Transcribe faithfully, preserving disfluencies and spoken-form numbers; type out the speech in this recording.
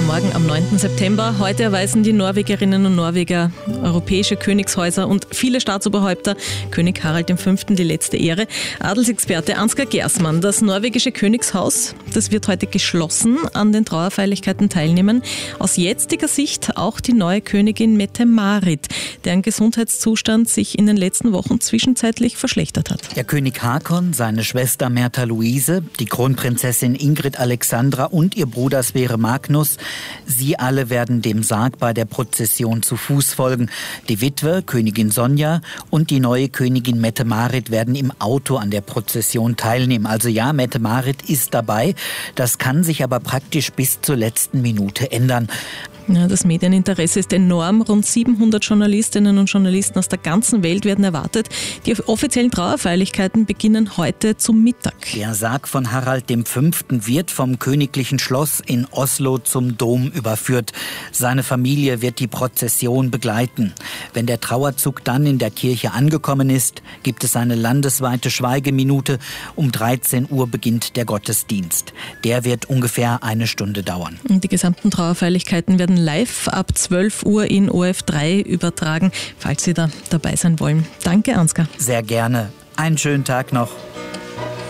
Morgen am neunten September. Heute erweisen die Norwegerinnen und Norweger europäische Königshäuser und viele Staatsoberhäupter König Harald der Fünfte die letzte Ehre. Adelsexperte Ansgar Gersmann, das norwegische Königshaus, das wird heute geschlossen an den Trauerfeierlichkeiten teilnehmen. Aus jetziger Sicht auch die neue Königin Mette-Marit, deren Gesundheitszustand sich in den letzten Wochen zwischenzeitlich verschlechtert hat. Der König Hakon, seine Schwester Märtha Louise, die Kronprinzessin Ingrid Alexandra und ihr Bruder Sverre Magnus, sie alle werden dem Sarg bei der Prozession zu Fuß folgen. Die Witwe, Königin Sonja, und die neue Königin Mette-Marit werden im Auto an der Prozession teilnehmen. Also ja, Mette-Marit ist dabei. Das kann sich aber praktisch bis zur letzten Minute ändern. Ja, das Medieninteresse ist enorm. Rund siebenhundert Journalistinnen und Journalisten aus der ganzen Welt werden erwartet. Die offiziellen Trauerfeierlichkeiten beginnen heute zum Mittag. Der Sarg von Harald der Fünfte wird vom königlichen Schloss in Oslo zum Dom überführt. Seine Familie wird die Prozession begleiten. Wenn der Trauerzug dann in der Kirche angekommen ist, gibt es eine landesweite Schweigeminute. Um dreizehn Uhr beginnt der Gottesdienst. Der wird ungefähr eine Stunde dauern. Die gesamten Trauerfeierlichkeiten werden live ab zwölf Uhr in O R F drei übertragen, falls Sie da dabei sein wollen. Danke, Ansgar. Sehr gerne. Einen schönen Tag noch.